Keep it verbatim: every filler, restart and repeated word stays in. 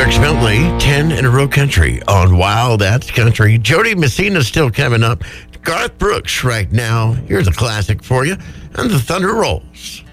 Dierks Bentley, ten in a row country on Wild That's Country. Jody Messina's still coming up. Garth Brooks right now. Here's a classic for you. And the Thunder Rolls.